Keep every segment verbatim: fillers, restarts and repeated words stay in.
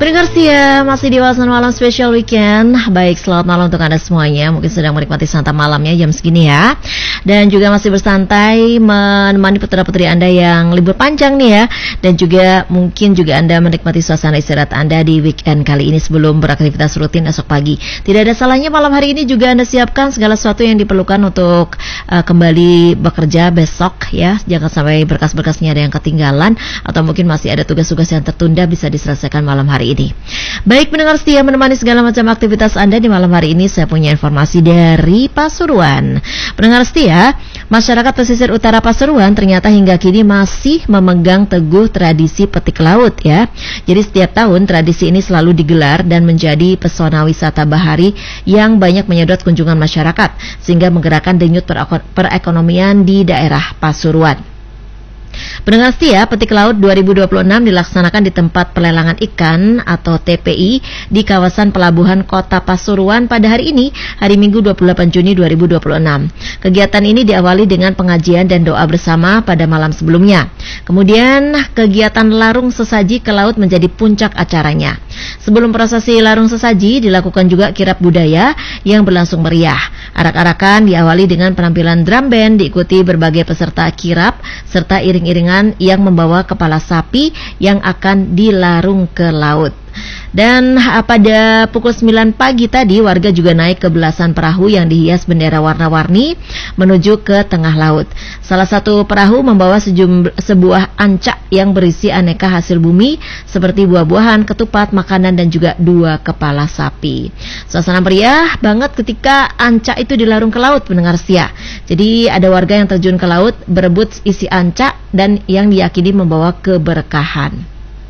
Pendengar setia, masih di Wawasan Malam Special Weekend. Baik, selamat malam untuk Anda semuanya. Mungkin sedang menikmati santap malamnya jam segini ya. Dan juga masih bersantai menemani putra-putri Anda yang libur panjang nih ya. Dan juga mungkin juga Anda menikmati suasana istirahat Anda di weekend kali ini sebelum beraktivitas rutin esok pagi. Tidak ada salahnya malam hari ini juga Anda siapkan segala sesuatu yang diperlukan untuk uh, kembali bekerja besok ya. Jangan sampai berkas-berkasnya ada yang ketinggalan atau mungkin masih ada tugas-tugas yang tertunda bisa diselesaikan malam hari ini. Baik, pendengar setia, menemani segala macam aktivitas Anda di malam hari ini saya punya informasi dari Pasuruan. Pendengar setia, masyarakat pesisir utara Pasuruan ternyata hingga kini masih memegang teguh tradisi petik laut ya. Jadi setiap tahun tradisi ini selalu digelar dan menjadi pesona wisata bahari yang banyak menyedot kunjungan masyarakat sehingga menggerakkan denyut perekonomian di daerah Pasuruan. Pendengar setia, petik laut dua ribu dua puluh enam dilaksanakan di tempat pelelangan ikan atau T P I di kawasan pelabuhan Kota Pasuruan pada hari ini, hari Minggu dua puluh delapan Juni dua ribu dua puluh enam. Kegiatan ini diawali dengan pengajian dan doa bersama pada malam sebelumnya. Kemudian kegiatan larung sesaji ke laut menjadi puncak acaranya. Sebelum prosesi larung sesaji dilakukan juga kirap budaya yang berlangsung meriah. Arak-arakan diawali dengan penampilan drum band diikuti berbagai peserta kirap serta iring-iringan yang membawa kepala sapi yang akan dilarung ke laut. Dan pada pukul sembilan pagi tadi warga juga naik ke belasan perahu yang dihias bendera warna-warni menuju ke tengah laut. Salah satu perahu membawa sejum, sebuah ancak yang berisi aneka hasil bumi seperti buah-buahan, ketupat, makanan dan juga dua kepala sapi. Suasana meriah banget ketika ancak itu dilarung ke laut, pendengar setia. Jadi ada warga yang terjun ke laut berebut isi ancak dan yang diyakini membawa keberkahan.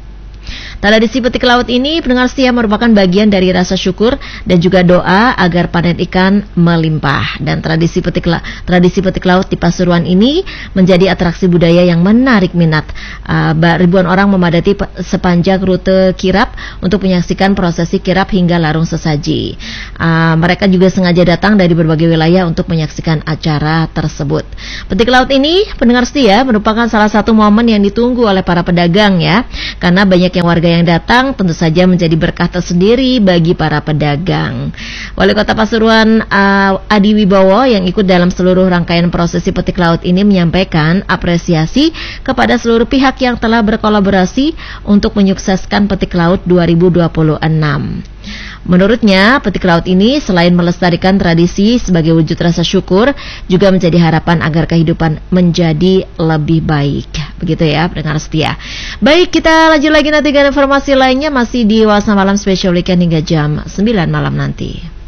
Tradisi petik laut ini, pendengar setia, merupakan bagian dari rasa syukur dan juga doa agar panen ikan melimpah. Dan tradisi petik la- tradisi petik laut di Pasuruan ini menjadi atraksi budaya yang menarik minat. Uh, ribuan orang memadati pe- sepanjang rute kirap untuk menyaksikan prosesi kirap hingga larung sesaji. Uh, mereka juga sengaja datang dari berbagai wilayah untuk menyaksikan acara tersebut. Petik laut ini, pendengar setia, merupakan salah satu momen yang ditunggu oleh para pedagang ya, karena banyak yang warga yang datang tentu saja menjadi berkah tersendiri bagi para pedagang. Wali Kota Pasuruan uh, Adi Wibowo yang ikut dalam seluruh rangkaian prosesi petik laut ini menyampaikan apresiasi kepada seluruh pihak yang telah berkolaborasi untuk menyukseskan petik laut dua ribu dua puluh enam. Menurutnya, petik laut ini selain melestarikan tradisi sebagai wujud rasa syukur, juga menjadi harapan agar kehidupan menjadi lebih baik. Begitu ya, pendengar setia. Baik, kita lanjut lagi nanti dengan informasi lainnya masih di Wawasan Malam Special Weekend hingga jam sembilan malam nanti.